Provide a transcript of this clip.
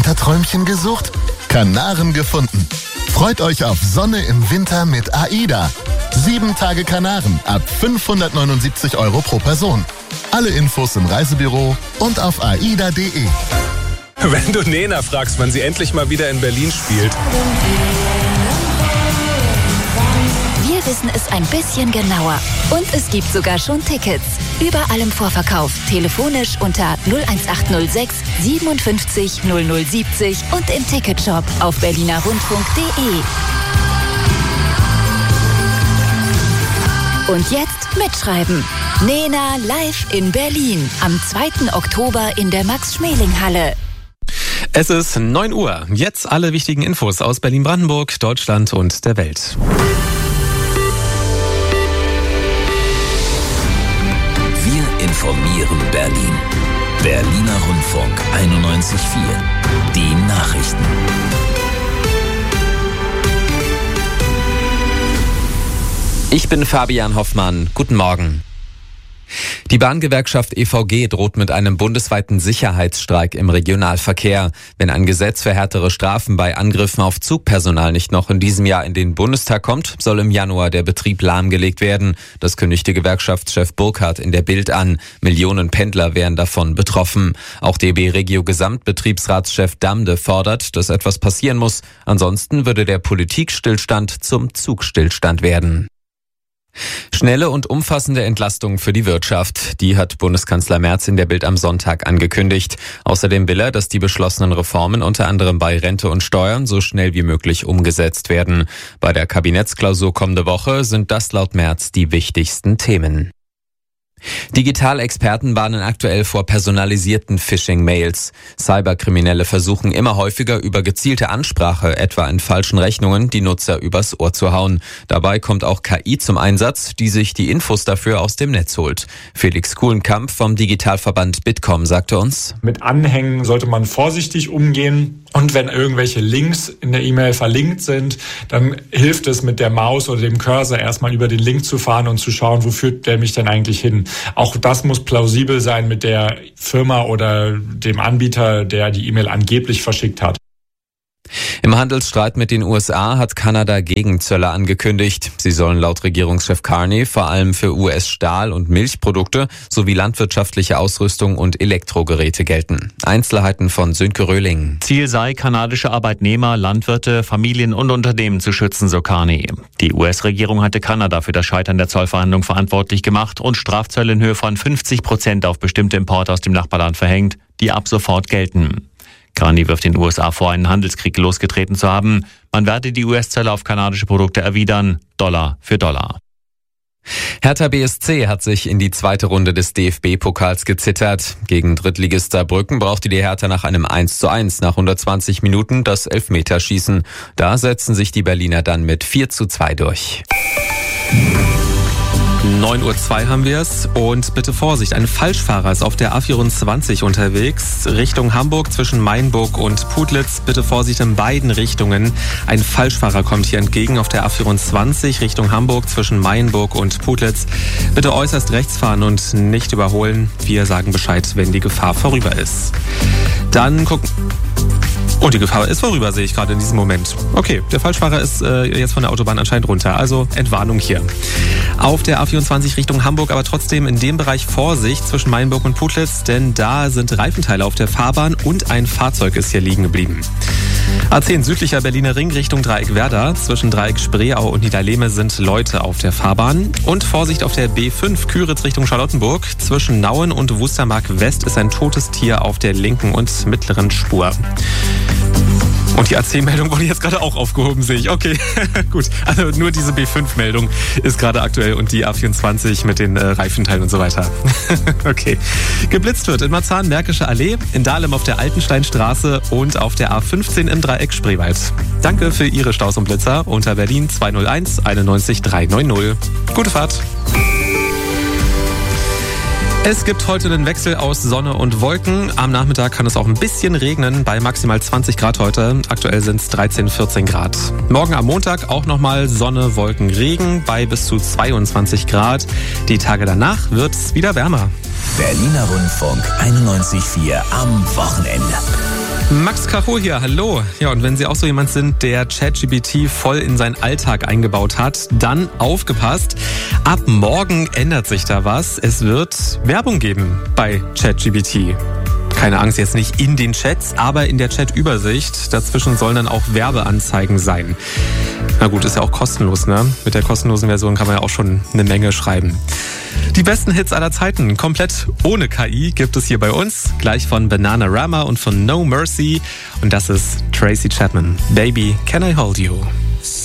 Winterträumchen gesucht? Kanaren gefunden. Freut euch auf Sonne im Winter mit AIDA. 7 Tage Kanaren ab 579 € pro Person. Alle Infos im Reisebüro und auf aida.de. Wenn du Nena fragst, wann sie endlich mal wieder in Berlin spielt. Wir wissen es ein bisschen genauer. Und es gibt sogar schon Tickets. Überall im Vorverkauf. Telefonisch unter 01806 57 0070 und im Ticketshop auf berlinerrundfunk.de. Und jetzt mitschreiben. Nena live in Berlin. Am 2. Oktober in der Max-Schmeling-Halle. Es ist 9 Uhr. Jetzt alle wichtigen Infos aus Berlin-Brandenburg, Deutschland und der Welt. Wir informieren Berlin. Berliner Rundfunk 91.4. Die Nachrichten. Ich bin Fabian Hoffmann. Guten Morgen. Die Bahngewerkschaft EVG droht mit einem bundesweiten Sicherheitsstreik im Regionalverkehr. Wenn ein Gesetz für härtere Strafen bei Angriffen auf Zugpersonal nicht noch in diesem Jahr in den Bundestag kommt, soll im Januar der Betrieb lahmgelegt werden. Das kündigte Gewerkschaftschef Burkhardt in der Bild an. Millionen Pendler wären davon betroffen. Auch DB Regio Gesamtbetriebsratschef Damde fordert, dass etwas passieren muss. Ansonsten würde der Politikstillstand zum Zugstillstand werden. Schnelle und umfassende Entlastung für die Wirtschaft. Die hat Bundeskanzler Merz in der Bild am Sonntag angekündigt. Außerdem will er, dass die beschlossenen Reformen unter anderem bei Rente und Steuern so schnell wie möglich umgesetzt werden. Bei der Kabinettsklausur kommende Woche sind das laut Merz die wichtigsten Themen. Digitalexperten warnen aktuell vor personalisierten Phishing-Mails. Cyberkriminelle versuchen immer häufiger über gezielte Ansprache, etwa in falschen Rechnungen, die Nutzer übers Ohr zu hauen. Dabei kommt auch KI zum Einsatz, die sich die Infos dafür aus dem Netz holt. Felix Kuhlenkamp vom Digitalverband Bitkom sagte uns: Mit Anhängen sollte man vorsichtig umgehen. Und wenn irgendwelche Links in der E-Mail verlinkt sind, dann hilft es mit der Maus oder dem Cursor erstmal über den Link zu fahren und zu schauen, wo führt der mich denn eigentlich hin. Auch das muss plausibel sein mit der Firma oder dem Anbieter, der die E-Mail angeblich verschickt hat. Im Handelsstreit mit den USA hat Kanada Gegenzölle angekündigt. Sie sollen laut Regierungschef Carney vor allem für US-Stahl- und Milchprodukte sowie landwirtschaftliche Ausrüstung und Elektrogeräte gelten. Einzelheiten von Sönke Röhling. Ziel sei, kanadische Arbeitnehmer, Landwirte, Familien und Unternehmen zu schützen, so Carney. Die US-Regierung hatte Kanada für das Scheitern der Zollverhandlungen verantwortlich gemacht und Strafzölle in Höhe von 50% auf bestimmte Importe aus dem Nachbarland verhängt, die ab sofort gelten. Carney wirft den USA vor, einen Handelskrieg losgetreten zu haben. Man werde die US-Zölle auf kanadische Produkte erwidern, Dollar für Dollar. Hertha BSC hat sich in die zweite Runde des DFB-Pokals gezittert. Gegen Drittligist Saarbrücken brauchte die Hertha nach einem 1:1 nach 120 Minuten das Elfmeterschießen. Da setzten sich die Berliner dann mit 4:2 durch. 9:02 Uhr haben wir es und bitte Vorsicht, ein Falschfahrer ist auf der A24 unterwegs, Richtung Hamburg zwischen Mainburg und Putlitz. Bitte Vorsicht in beiden Richtungen. Ein Falschfahrer kommt hier entgegen auf der A24 Richtung Hamburg zwischen Mainburg und Putlitz. Bitte äußerst rechts fahren und nicht überholen. Wir sagen Bescheid, wenn die Gefahr vorüber ist. Dann gucken... Oh, die Gefahr ist vorüber, sehe ich gerade in diesem Moment. Okay, der Falschfahrer ist jetzt von der Autobahn anscheinend runter. Also Entwarnung hier. Auf der A24 Richtung Hamburg, aber trotzdem in dem Bereich Vorsicht zwischen Mainburg und Putlitz, denn da sind Reifenteile auf der Fahrbahn und ein Fahrzeug ist hier liegen geblieben. A10 südlicher Berliner Ring Richtung Dreieck Werder. Zwischen Dreieck Spreeau und Niederlehme sind Leute auf der Fahrbahn. Und Vorsicht auf der B5 Küritz Richtung Charlottenburg. Zwischen Nauen und Wustermark West ist ein totes Tier auf der linken und mittleren Spur. Und die AC-Meldung wurde jetzt gerade auch aufgehoben, sehe ich. Okay, gut. Also nur diese B5-Meldung ist gerade aktuell und die A24 mit den Reifenteilen und so weiter. Okay. Geblitzt wird in Marzahn, Märkische Allee, in Dahlem auf der Altensteinstraße und auf der A15 im Dreieck Spreewald. Danke für Ihre Staus und Blitzer unter Berlin 201 91 390. Gute Fahrt. Es gibt heute einen Wechsel aus Sonne und Wolken. Am Nachmittag kann es auch ein bisschen regnen, bei maximal 20 Grad heute. Aktuell sind es 13, 14 Grad. Morgen am Montag auch nochmal Sonne, Wolken, Regen bei bis zu 22 Grad. Die Tage danach wird es wieder wärmer. Berliner Rundfunk 91.4 am Wochenende. Max Caro hier, hallo. Ja, und wenn Sie auch so jemand sind, der ChatGPT voll in seinen Alltag eingebaut hat, dann aufgepasst. Ab morgen ändert sich da was. Es wird Werbung geben bei ChatGPT. Keine Angst, jetzt nicht in den Chats, aber in der Chat-Übersicht. Dazwischen sollen dann auch Werbeanzeigen sein. Na gut, ist ja auch kostenlos, ne? Mit der kostenlosen Version kann man ja auch schon eine Menge schreiben. Die besten Hits aller Zeiten, komplett ohne KI, gibt es hier bei uns. Gleich von Bananarama und von No Mercy. Und das ist Tracy Chapman. Baby, can I hold you?